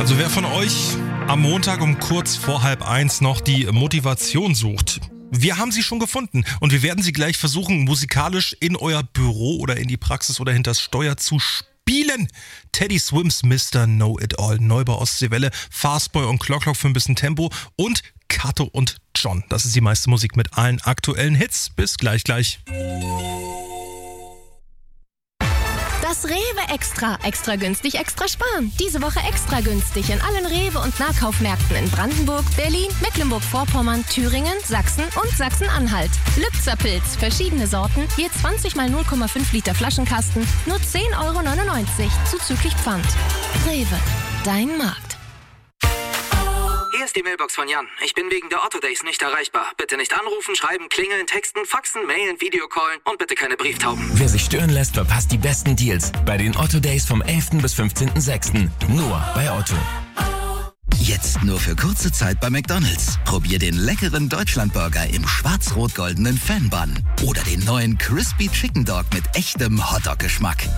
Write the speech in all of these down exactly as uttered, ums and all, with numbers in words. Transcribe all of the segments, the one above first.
Also wer von euch am Montag um kurz vor halb eins noch die Motivation sucht, wir haben sie schon gefunden und wir werden sie gleich versuchen, musikalisch in euer Büro oder in die Praxis oder hinters Steuer zu spielen. Teddy Swims Mister Know-It-All, Neubau Ostseewelle, Fastboy und Clock Clock für ein bisschen Tempo und Kato und John. Das ist die meiste Musik mit allen aktuellen Hits. Bis gleich gleich. Das Rewe Extra. Extra günstig, extra sparen. Diese Woche extra günstig in allen Rewe- und Nahkaufmärkten in Brandenburg, Berlin, Mecklenburg-Vorpommern, Thüringen, Sachsen und Sachsen-Anhalt. Lübzer Pilz, verschiedene Sorten, je zwanzig mal null Komma fünf Liter Flaschenkasten, nur zehn Euro neunundneunzig, zuzüglich Pfand. Rewe, dein Markt. Hier ist die Mailbox von Jan. Ich bin wegen der Otto Days nicht erreichbar. Bitte nicht anrufen, schreiben, klingeln, texten, faxen, mailen, Videocallen und bitte keine Brieftauben. Wer sich stören lässt, verpasst die besten Deals bei den Otto Days vom elften bis fünfzehnten sechsten Nur bei Otto. Jetzt nur für kurze Zeit bei McDonald's. Probier den leckeren Deutschlandburger im schwarz-rot-goldenen Fan-Bun. Oder den neuen Crispy Chicken Dog mit echtem Hotdog-Geschmack.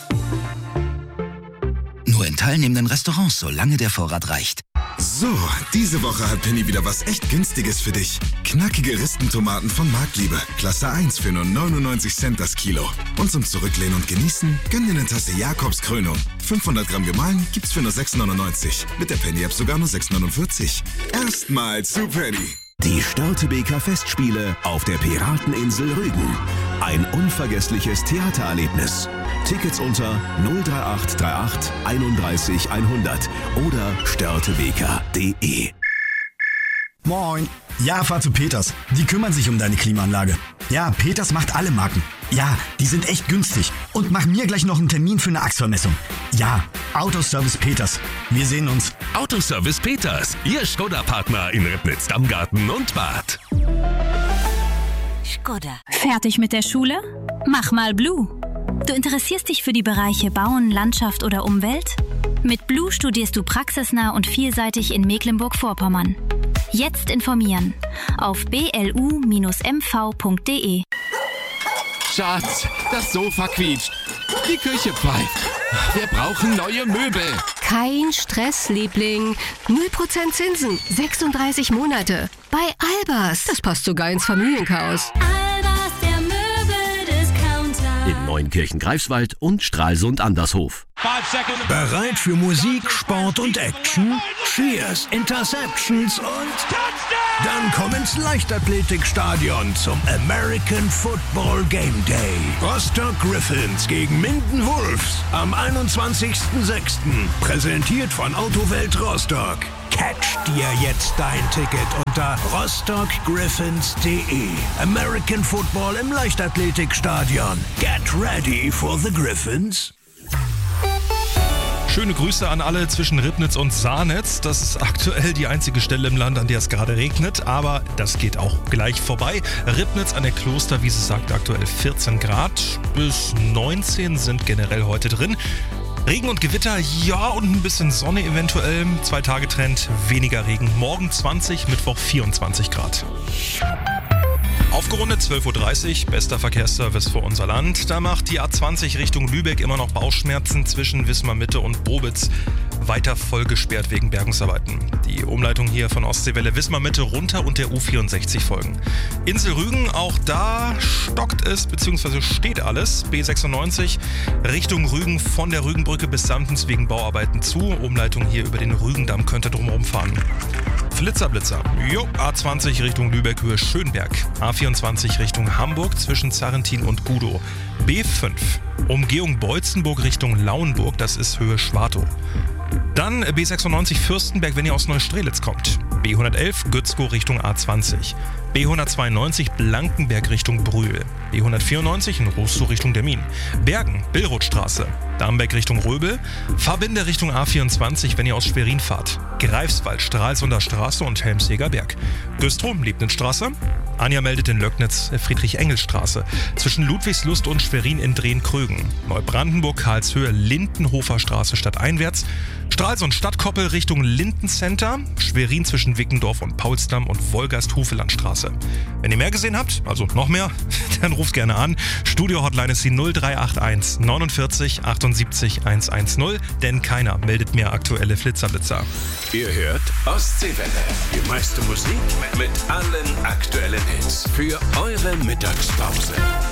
Nur in teilnehmenden Restaurants, solange der Vorrat reicht. So, diese Woche hat Penny wieder was echt Günstiges für dich. Knackige Ristentomaten von Marktliebe. Klasse eins für nur neunundneunzig Cent das Kilo. Und zum Zurücklehnen und Genießen, gönn dir eine Tasse Jakobs Krönung. fünfhundert Gramm gemahlen gibt's für nur sechs neunundneunzig. Mit der Penny-App sogar nur sechs neunundvierzig. Erstmal zu Penny. Die Störtebeker Festspiele auf der Pirateninsel Rügen. Ein unvergessliches Theatererlebnis. Tickets unter null drei acht drei acht einunddreißig hundert oder störtebeker punkt de. Moin. Ja, fahr zu Peters. Die kümmern sich um deine Klimaanlage. Ja, Peters macht alle Marken. Ja, die sind echt günstig. Und mach mir gleich noch einen Termin für eine Achsvermessung. Ja, Autoservice Peters. Wir sehen uns. Autoservice Peters, Ihr Skoda-Partner in Ribnitz, Dammgarten und Bad. Skoda. Fertig mit der Schule? Mach mal Blue. Du interessierst dich für die Bereiche Bauen, Landschaft oder Umwelt? Mit Blue studierst du praxisnah und vielseitig in Mecklenburg-Vorpommern. Jetzt informieren auf b l u m v punkt de. Schatz, das Sofa quietscht. Die Küche pfeift. Wir brauchen neue Möbel. Kein Stress, Liebling. null Prozent Zinsen, sechsunddreißig Monate. Bei Albers. Das passt sogar ins Familienchaos. Albers, der Möbeldiscounter. In Neunkirchen-Greifswald und Stralsund-Andershof. Bereit für Musik, Sport und Action? Cheers, Interceptions und Touchdown! Dann komm ins Leichtathletikstadion zum American Football Game Day. Rostock Griffins gegen Minden Wolves am einundzwanzigsten sechsten Präsentiert von Autowelt Rostock. Catch dir jetzt dein Ticket unter rostock griffins punkt de. American Football im Leichtathletikstadion. Get ready for the Griffins. Schöne Grüße an alle zwischen Ribnitz und Sahnetz. Das ist aktuell die einzige Stelle im Land, an der es gerade regnet, aber das geht auch gleich vorbei. Ribnitz an der Klosterwiese sagt aktuell vierzehn Grad, bis neunzehn sind generell heute drin. Regen und Gewitter, ja, und ein bisschen Sonne eventuell. Zwei Tage Trend, weniger Regen. Morgen zwanzig, Mittwoch vierundzwanzig Grad. Aufgerundet zwölf Uhr dreißig, bester Verkehrsservice für unser Land. Da macht die A zwanzig Richtung Lübeck immer noch Bauchschmerzen zwischen Wismar Mitte und Bobitz. Weiter voll gesperrt wegen Bergungsarbeiten. Die Umleitung hier von Ostseewelle Wismar Mitte runter und der U vierundsechzig folgen. Insel Rügen, auch da stockt es bzw. steht alles. B sechsundneunzig Richtung Rügen von der Rügenbrücke bis Samtens wegen Bauarbeiten zu. Umleitung hier über den Rügendamm könnte drumherum fahren. Flitzer-Blitzer. Jo, A zwanzig Richtung Lübeck, Höhe Schönberg. A vierundzwanzig Richtung Hamburg zwischen Zarrentin und Gudow. B fünf. Umgehung Beutzenburg Richtung Lauenburg, das ist Höhe Schwartow. Dann B sechsundneunzig Fürstenberg, wenn ihr aus Neustrelitz kommt. B hundertelf Gützkow Richtung A zwanzig. B hundertzweiundneunzig Blankenberg Richtung Brühl. B hundertvierundneunzig in Rostow Richtung Dermin. Bergen, Billrothstraße. Darmberg Richtung Röbel. Fahrbinde Richtung A vierundzwanzig, wenn ihr aus Schwerin fahrt. Greifswald, Stralsunder Straße und Helmsjäger Berg. Güstrow, Liebnitzstraße. Anja meldet in Löcknitz Friedrich-Engels-Straße. Zwischen Ludwigslust und Schwerin in Drehen-Krögen. Neubrandenburg, Karlshöhe, Lindenhofer Straße stadteinwärts. Stralsund Stadtkoppel Richtung Lindencenter. Schwerin zwischen Wickendorf und Paulsdamm und Wolgast-Hufelandstraße. Wenn ihr mehr gesehen habt, also noch mehr, dann ruft gerne an. Studio-Hotline ist die null drei acht eins neunundvierzig achtundsiebzig hundertzehn, denn keiner meldet mehr aktuelle Flitzerblitzer. Ihr hört Ostseewelle. Die meiste Musik mit allen aktuellen Hits für eure Mittagspause.